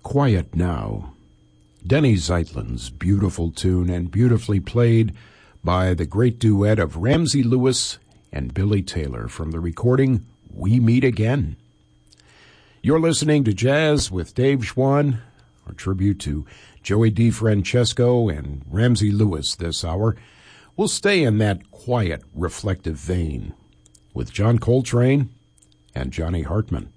Quiet Now. Denny Zeitlin's beautiful tune and beautifully played by the great duet of Ramsey Lewis and Billy Taylor from the recording We Meet Again. You're listening to Jazz with Dave Schwann, our tribute to Joey DeFrancesco and Ramsey Lewis this hour. We'll stay in that quiet, reflective vein with John Coltrane and Johnny Hartman.